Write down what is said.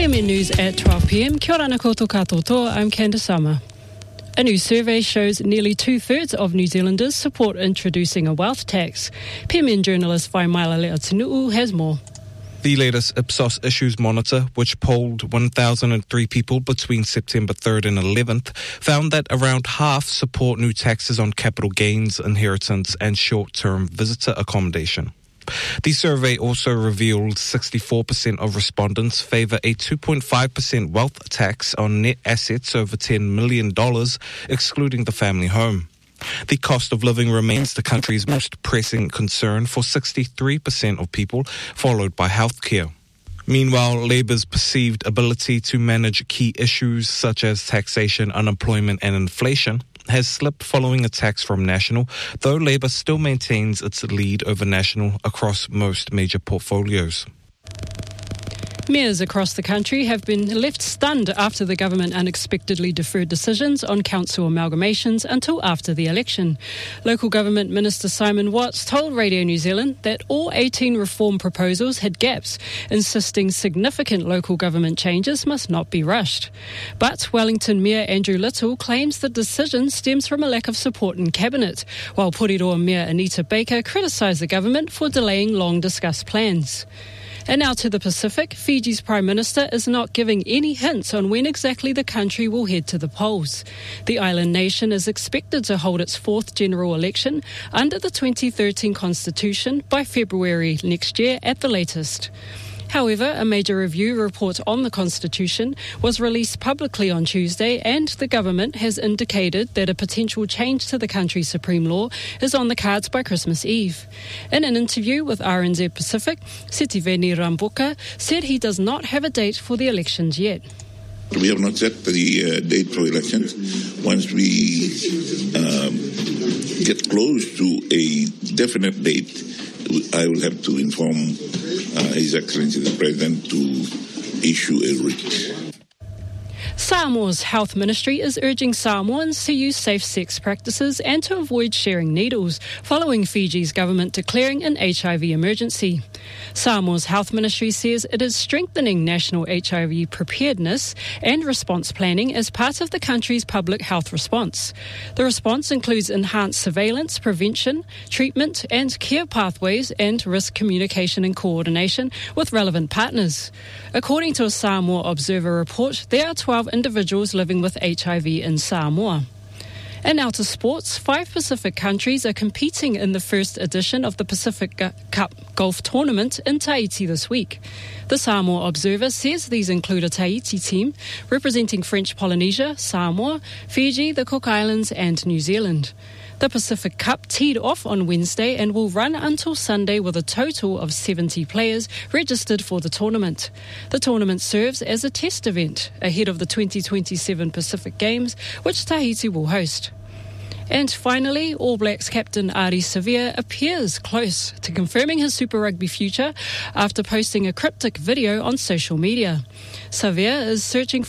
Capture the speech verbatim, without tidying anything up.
M N News at twelve p m. Kia ora ana koutou katoa, I'm Candice Summer. A new survey shows nearly two-thirds of New Zealanders support introducing a wealth tax. P M N journalist Waimaila Le'atunuu has more. The latest Ipsos Issues Monitor, which polled one thousand three people between September third and eleventh, found that around half support new taxes on capital gains, inheritance and short-term visitor accommodation. The survey also revealed sixty-four percent of respondents favour a two point five percent wealth tax on net assets over ten million dollars, excluding the family home. The cost of living remains the country's most pressing concern for sixty-three percent of people, followed by healthcare. Meanwhile, Labour's perceived ability to manage key issues such as taxation, unemployment and inflation has slipped following attacks from National, though Labour still maintains its lead over National across most major portfolios. Mayors across the country have been left stunned after the government unexpectedly deferred decisions on council amalgamations until after the election. Local Government Minister Simon Watts told Radio New Zealand that all eighteen reform proposals had gaps, insisting significant local government changes must not be rushed. But Wellington Mayor Andrew Little claims the decision stems from a lack of support in Cabinet, while Porirua Mayor Anita Baker criticised the government for delaying long-discussed plans. And now to the Pacific, Fiji's Prime Minister is not giving any hints on when exactly the country will head to the polls. The island nation is expected to hold its fourth general election under the twenty thirteen Constitution by February next year at the latest. However, a major review report on the Constitution was released publicly on Tuesday, and the government has indicated that a potential change to the country's supreme law is on the cards by Christmas Eve. In an interview with R N Z Pacific, Sitiveni Rambuka said he does not have a date for the elections yet. We have not set the uh, date for elections. Once we um, get close to a definite date, I will have to inform uh, His Excellency the President to issue a writ. Samoa's Health Ministry is urging Samoans to use safe sex practices and to avoid sharing needles, following Fiji's government declaring an H I V emergency. Samoa's Health Ministry says it is strengthening national H I V preparedness and response planning as part of the country's public health response. The response includes enhanced surveillance, prevention, treatment and care pathways and risk communication and coordination with relevant partners. According to a Samoa Observer report, there are twelve individuals living with H I V in Samoa. And now to sports. Five Pacific countries are competing in the first edition of the Pacific Cup Golf Tournament in Tahiti this week. The Samoa Observer says these include a Tahiti team representing French Polynesia, Samoa, Fiji, the Cook Islands and New Zealand. The Pacific Cup teed off on Wednesday and will run until Sunday with a total of seventy players registered for the tournament. The tournament serves as a test event ahead of the twenty twenty-seven Pacific Games, which Tahiti will host. And finally, All Blacks captain Ari Savea appears close to confirming his Super Rugby future after posting a cryptic video on social media. Savea is searching for